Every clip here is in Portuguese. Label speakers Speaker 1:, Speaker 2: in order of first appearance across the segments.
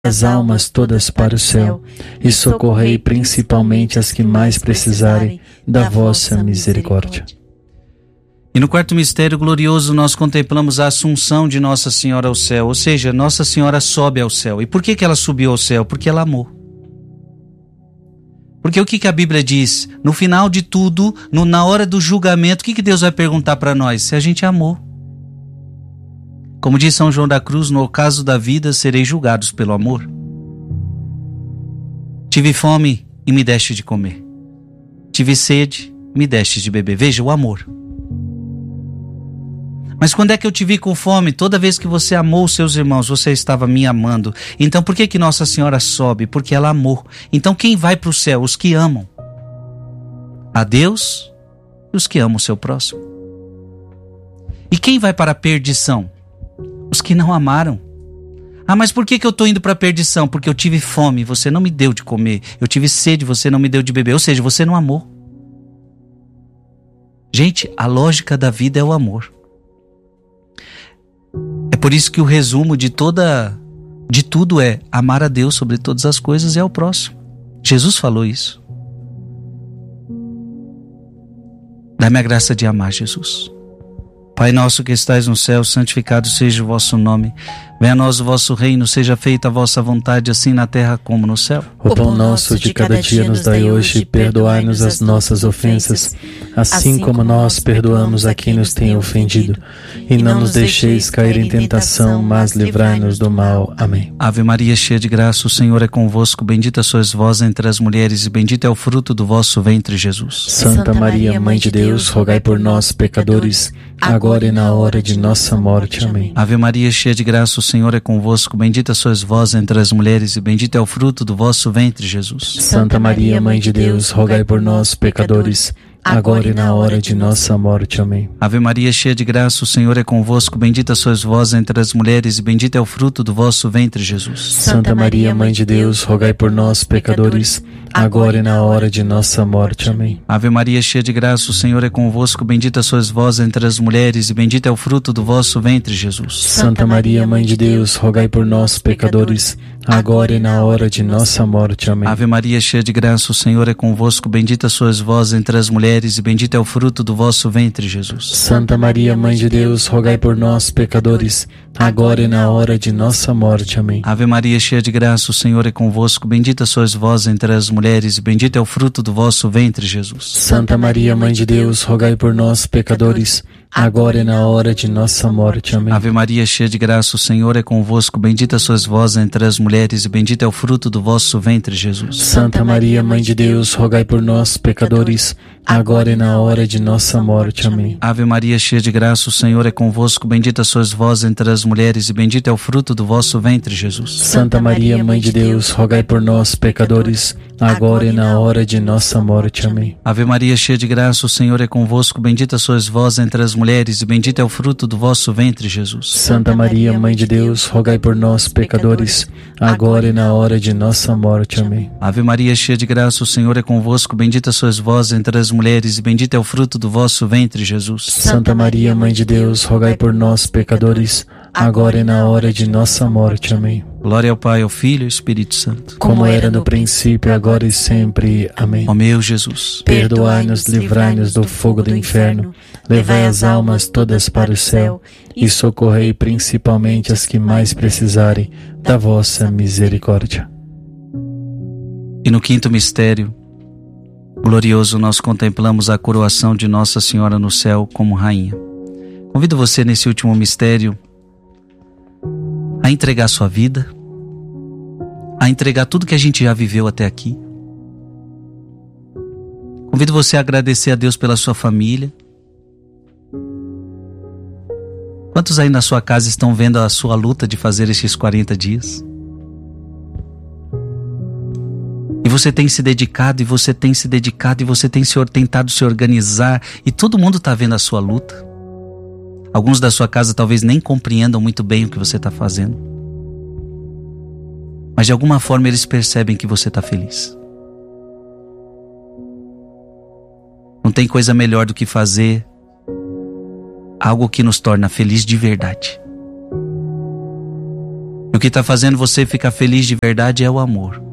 Speaker 1: as almas todas para o céu, e socorrei principalmente as que mais precisarem da vossa misericórdia.
Speaker 2: E no quarto mistério glorioso nós contemplamos a assunção de Nossa Senhora ao céu, ou seja, Nossa Senhora sobe ao céu. E por que ela subiu ao céu? Porque ela amou. Porque o que a Bíblia diz? No final de tudo, na hora do julgamento, o que Deus vai perguntar para nós? Se a gente amou. Como diz São João da Cruz, no ocaso da vida sereis julgados pelo amor. Tive fome e me deste de comer. Tive sede, me deste de beber. Veja, o amor. Mas quando é que eu te vi com fome? Toda vez que você amou os seus irmãos, você estava me amando. Então por que Nossa Senhora sobe? Porque ela amou. Então quem vai para o céu? Os que amam a Deus e os que amam o seu próximo. E quem vai para a perdição? Os que não amaram. Ah, mas por que eu estou indo para a perdição? Porque eu tive fome, você não me deu de comer. Eu tive sede, você não me deu de beber. Ou seja, você não amou. Gente, a lógica da vida é o amor. É por isso que o resumo de tudo é amar a Deus sobre todas as coisas e ao próximo. Jesus falou isso. Dá-me a graça de amar, Jesus. Pai nosso que estais no céu, santificado seja o vosso nome. Venha a nós o vosso reino, seja feita a vossa vontade, assim na terra como no céu.
Speaker 1: O pão nosso de cada dia nos dai hoje, perdoai-nos as nossas ofensas, assim como nós perdoamos a quem nos tem ofendido. E não nos deixeis cair em tentação, mas livrai-nos do mal. Amém.
Speaker 2: Ave Maria, cheia de graça, o Senhor é convosco, bendita sois vós entre as mulheres, e bendito é o fruto do vosso ventre, Jesus.
Speaker 1: Santa Maria, Mãe de Deus, rogai por nós, pecadores, agora e na hora de nossa morte. Amém.
Speaker 2: Ave Maria, cheia de graça, o Senhor é convosco, bendita sois vós entre as mulheres, e bendito é o fruto do vosso ventre, Jesus.
Speaker 1: Santa Maria, Mãe de Deus, rogai por nós, pecadores, agora e na hora de nossa morte. Amém.
Speaker 2: Ave Maria, cheia de graça, o Senhor é convosco, bendita sois vós entre as mulheres, e bendito é o fruto do vosso ventre, Jesus.
Speaker 1: Santa Maria, Mãe de Deus, rogai por nós, pecadores, agora e na hora de nossa morte. Amém.
Speaker 2: Ave Maria, cheia de graça, o Senhor é convosco, bendita sois vós entre as mulheres, e bendito é o fruto do vosso ventre, Jesus.
Speaker 1: Santa Maria, Mãe de Deus, rogai por nós, pecadores, agora e na hora de nossa morte. Amém.
Speaker 2: Ave Maria, cheia de graça, o Senhor é convosco, bendita sois vós entre as mulheres, e bendito é o fruto do vosso ventre, Jesus.
Speaker 1: Santa Maria, Mãe de Deus, rogai por nós, pecadores, agora e na hora de nossa morte. Amém.
Speaker 2: Ave Maria, cheia de graça, o Senhor é convosco, bendita sois vós entre as mulheres, e bendito é o fruto do vosso ventre, Jesus.
Speaker 1: Santa Maria, Mãe de Deus, rogai por nós, pecadores, agora e na hora de nossa morte. Amém.
Speaker 2: Ave Maria, cheia de graça, o Senhor é convosco, bendita sois vós entre as mulheres, e bendito é o fruto do vosso ventre, Jesus.
Speaker 1: Santa Maria, Mãe de Deus, rogai por nós, pecadores, agora e na hora de nossa morte. Amém.
Speaker 2: Ave Maria, cheia de graça, o Senhor é convosco, bendita sois vós entre as mulheres, e bendito é o fruto do vosso ventre, Jesus.
Speaker 1: Santa Maria, Mãe de Deus, rogai por nós, pecadores, agora e na hora de nossa morte. Amém.
Speaker 2: Ave Maria, cheia de graça, o Senhor é convosco, bendita sois vós entre as mulheres, e bendito é o fruto do vosso ventre, Jesus.
Speaker 1: Santa Maria, Mãe de Deus, rogai por nós, pecadores, agora e na hora de nossa morte. Amém.
Speaker 2: Ave Maria, cheia de graça, o Senhor é convosco, bendita sois vós entre as mulheres, e bendito é o fruto do vosso ventre, Jesus.
Speaker 1: Santa Maria, Mãe de Deus, rogai por nós, pecadores, agora e na hora de nossa morte. Amém.
Speaker 2: Glória ao Pai, ao Filho e ao Espírito Santo.
Speaker 1: Como era no princípio, agora e sempre. Amém.
Speaker 2: Ó meu Jesus,
Speaker 1: perdoai-nos, livrai-nos do fogo do inferno, levai as almas todas para o céu, e socorrei principalmente as que mais precisarem da vossa misericórdia.
Speaker 2: E no quinto mistério glorioso nós contemplamos a coroação de Nossa Senhora no céu como rainha. Convido você nesse último mistério a entregar sua vida, a entregar tudo que a gente já viveu até aqui. Convido você a agradecer a Deus pela sua família. Quantos aí na sua casa estão vendo a sua luta de fazer esses 40 dias? E você tem se dedicado, e você tem se dedicado, e você tem tentado se organizar, e todo mundo está vendo a sua luta. Alguns da sua casa talvez nem compreendam muito bem o que você está fazendo, mas de alguma forma eles percebem que você está feliz. Não tem coisa melhor do que fazer algo que nos torna feliz de verdade. E o que está fazendo você ficar feliz de verdade é o amor.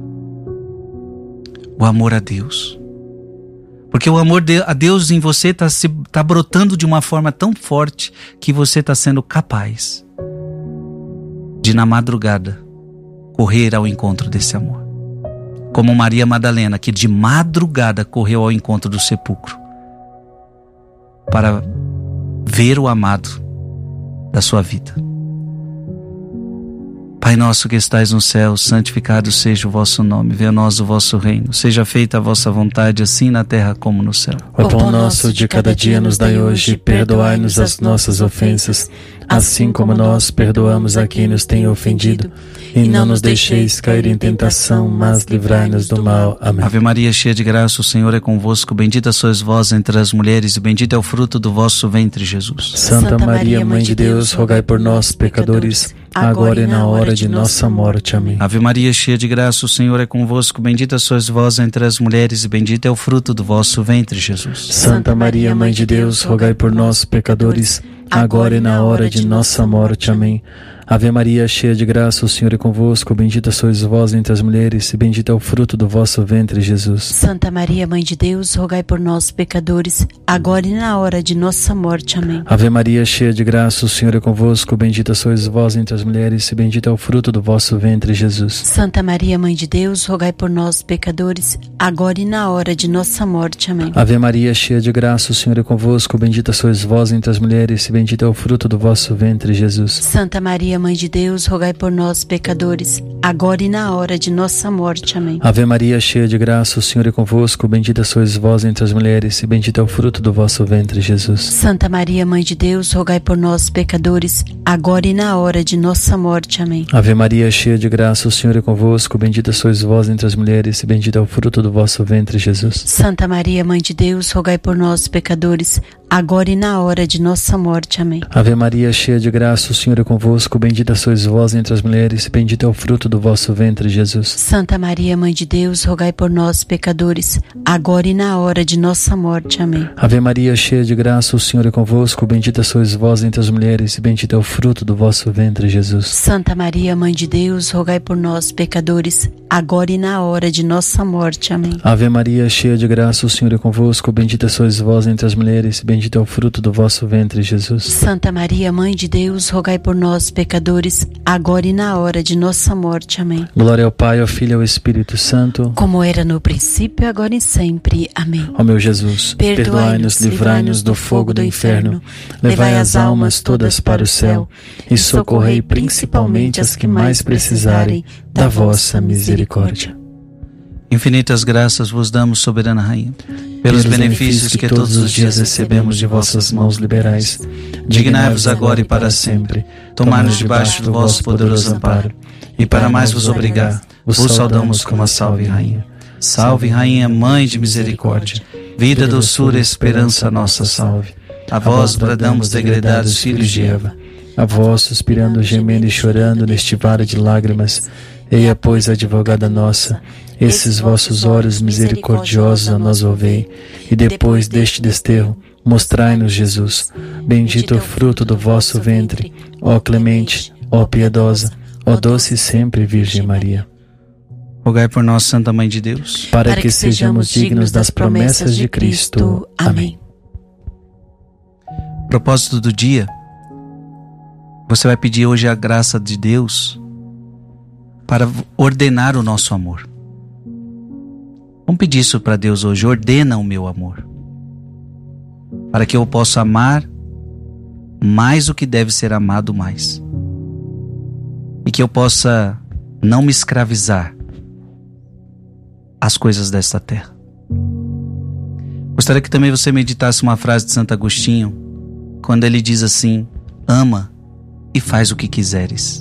Speaker 2: O amor a Deus. Porque o amor a Deus em você está brotando de uma forma tão forte que você está sendo capaz de, na madrugada, correr ao encontro desse amor. Como Maria Madalena, que de madrugada correu ao encontro do sepulcro para ver o amado da sua vida. Pai nosso que estais no céu, santificado seja o vosso nome, venha a nós o vosso reino, seja feita a vossa vontade, assim na terra como no céu.
Speaker 1: O pão nosso de cada dia nos dai hoje, perdoai-nos as nossas ofensas, assim como nós perdoamos a quem nos tem ofendido. E não nos deixeis cair em tentação, mas livrai-nos do mal. Amém.
Speaker 2: Ave Maria, cheia de graça, o Senhor é convosco, bendita sois vós entre as mulheres, e bendito é o fruto do vosso ventre, Jesus.
Speaker 1: Santa Maria, Mãe de Deus, rogai por nós, pecadores, agora e na hora de nossa morte. Amém.
Speaker 2: Ave Maria, cheia de graça, o Senhor é convosco, bendita sois vós entre as mulheres, e bendito é o fruto do vosso ventre, Jesus.
Speaker 1: Santa Maria, Mãe de Deus, rogai por nós, pecadores, agora e na hora de nossa morte. Amém. Ave Maria, cheia de graça, o Senhor é convosco, bendita sois vós entre as mulheres, e bendito é o fruto do vosso ventre, Jesus.
Speaker 3: Santa Maria, Mãe de Deus, rogai por nós, pecadores, agora e na hora de nossa morte. Amém.
Speaker 1: Ave Maria, cheia de graça, o Senhor é convosco, bendita sois vós entre as mulheres, e bendito é o fruto do vosso ventre, Jesus.
Speaker 3: Santa Maria, Mãe de Deus, rogai por nós, pecadores, agora e na hora de nossa morte. Amém.
Speaker 1: Ave Maria, cheia de graça, o Senhor é convosco, bendita sois vós entre as mulheres, e bendito é o fruto do vosso ventre, Jesus.
Speaker 3: Santa Maria, Mãe de Deus, rogai por nós, pecadores, agora e na hora de nossa morte. Amém.
Speaker 1: Ave Maria, cheia de graça, o Senhor é convosco, bendita sois vós entre as mulheres, e bendito é o fruto do vosso ventre, Jesus.
Speaker 3: Santa Maria, Mãe de Deus, rogai por nós, pecadores, agora e na hora de nossa morte. Amém.
Speaker 1: Ave Maria, cheia de graça, o Senhor é convosco, bendita sois vós entre as mulheres, e bendito é o fruto do vosso ventre, Jesus.
Speaker 3: Santa Maria, Mãe de Deus, rogai por nós, pecadores, agora e na hora de nossa morte. Amém.
Speaker 1: Ave Maria, cheia de graça, o Senhor é convosco, bendita sois vós entre as mulheres, e bendito é o fruto do vosso ventre, Jesus.
Speaker 3: Santa Maria, Mãe de Deus, rogai por nós, pecadores, agora e na hora de nossa morte. Amém.
Speaker 1: Ave Maria, cheia de graça, o Senhor é convosco, bendita sois vós entre as mulheres, e bendito é o fruto do vosso ventre, Jesus.
Speaker 3: Santa Maria, Mãe de Deus, rogai por nós, pecadores, agora e na hora de nossa morte. Amém.
Speaker 1: Ave Maria, cheia de graça, o Senhor é convosco, bendita sois vós entre as mulheres, e bendito é o fruto do vosso ventre, Jesus.
Speaker 3: Santa Maria, Mãe de Deus, rogai por nós, pecadores, agora e na hora de nossa morte. Amém.
Speaker 1: Glória ao Pai, ao Filho e ao Espírito Santo,
Speaker 3: como era no princípio, agora e sempre. Amém.
Speaker 1: Ó meu Jesus, perdoai-nos, livrai-nos do fogo do inferno, levai as almas todas para o céu, e socorrei principalmente as que mais precisarem da vossa misericórdia.
Speaker 2: Infinitas graças vos damos, soberana Rainha, pelos benefícios que todos os dias recebemos de vossas mãos liberais. Dignai-vos agora e para sempre tomar-nos debaixo do vosso poderoso amparo, e para mais vos obrigar, vos saudamos como a Salve Rainha. Salve Rainha, Mãe de Misericórdia, vida, doçura, esperança nossa, salve. A vós bradamos, degredados filhos de Eva,
Speaker 1: a vós suspirando, gemendo e chorando neste vale de lágrimas. Eia, pois, advogada nossa, esses vossos olhos misericordiosos a nós ouvei, e depois deste desterro, mostrai-nos Jesus. Bendito o fruto do vosso ventre, ó clemente, ó piedosa, ó doce sempre Virgem Maria.
Speaker 2: Rogai por nós, Santa Mãe de Deus,
Speaker 1: para que sejamos dignos das promessas de Cristo. Amém.
Speaker 2: Propósito do dia: você vai pedir hoje a graça de Deus para ordenar o nosso amor. Vamos pedir isso para Deus hoje. Ordena o meu amor, para que eu possa amar mais o que deve ser amado mais, e que eu possa não me escravizar às coisas desta terra. Gostaria que também você meditasse uma frase de Santo Agostinho, quando ele diz assim: ama e faz o que quiseres.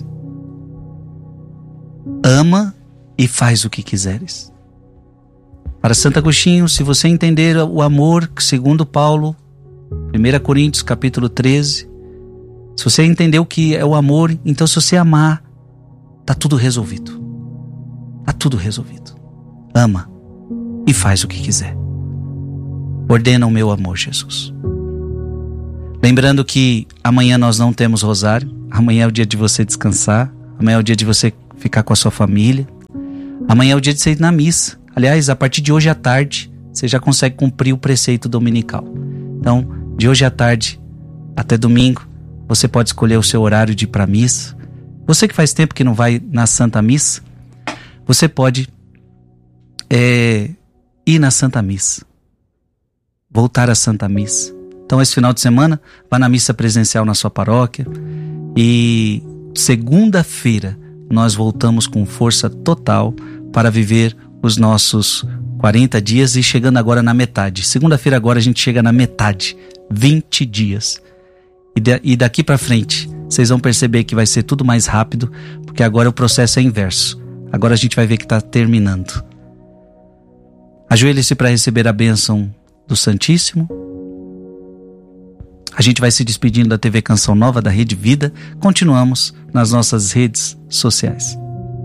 Speaker 2: Ama e faz o que quiseres. Para Santo Agostinho, se você entender o amor, segundo Paulo, 1 Coríntios capítulo 13, se você entender o que é o amor, então se você amar, está tudo resolvido. Está tudo resolvido. Ama e faz o que quiser. Ordena o meu amor, Jesus. Lembrando que amanhã nós não temos rosário, amanhã é o dia de você descansar, Amanhã é o dia de você ficar com a sua família. Amanhã é o dia de você ir na missa. Aliás, a partir de hoje à tarde, você já consegue cumprir o preceito dominical. Então, de hoje à tarde até domingo, você pode escolher o seu horário de ir para a missa. Você que faz tempo que não vai na Santa Missa, você pode ir na Santa Missa. Voltar à Santa Missa. Então, esse final de semana, vá na missa presencial na sua paróquia. E segunda-feira, nós voltamos com força total para viver os nossos 40 dias e chegando agora na metade. Segunda-feira agora a gente chega na metade, 20 dias. E daqui para frente, vocês vão perceber que vai ser tudo mais rápido, porque agora o processo é inverso. Agora a gente vai ver que está terminando. Ajoelhe-se para receber a bênção do Santíssimo. A gente vai se despedindo da TV Canção Nova, da Rede Vida. Continuamos nas nossas redes sociais.